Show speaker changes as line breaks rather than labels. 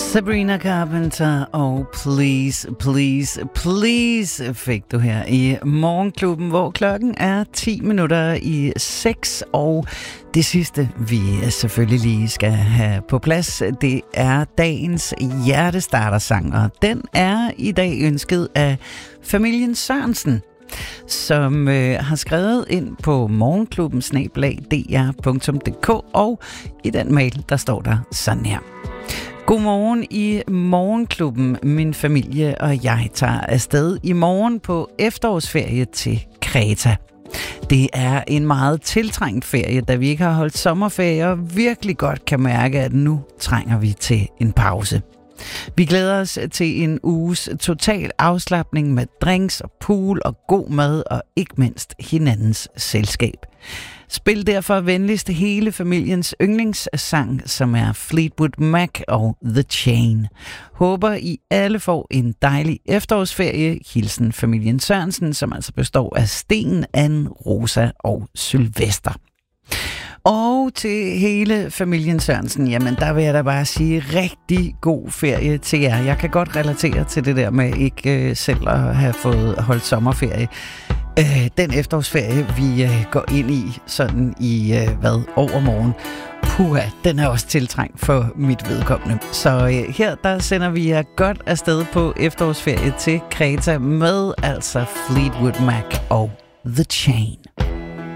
Sabrina Carpenter og Please, Please, Please fik du her i Morgenklubben, hvor klokken er 6:10, og det sidste, vi selvfølgelig lige skal have på plads, det er dagens hjertestartersang, og den er i dag ønsket af familien Sørensen, som har skrevet ind på morgenklubben@dr.dk, og i den mail, der står der sådan her. Godmorgen i Morgenklubben. Min familie og jeg tager afsted i morgen på efterårsferie til Kreta. Det er en meget tiltrængt ferie, da vi ikke har holdt sommerferie og virkelig godt kan mærke, at nu trænger vi til en pause. Vi glæder os til en uges total afslapning med drinks og pool og god mad og ikke mindst hinandens selskab. Spil derfor venligst hele familiens yndlingssang, som er Fleetwood Mac og The Chain. Håber I alle får en dejlig efterårsferie. Hilsen familien Sørensen, som altså består af Sten, Anne, Rosa og Sylvester. Og til hele familien Sørensen, jamen der vil jeg da bare sige rigtig god ferie til jer. Jeg kan godt relatere til det der med ikke selv at have fået holdt sommerferie. Den efterårsferie, vi går ind i sådan i, overmorgen. Puha, den er også tiltrængt for mit vedkommende. Så her, der sender vi jer godt afsted på efterårsferie til Kreta med altså Fleetwood Mac og The Chain.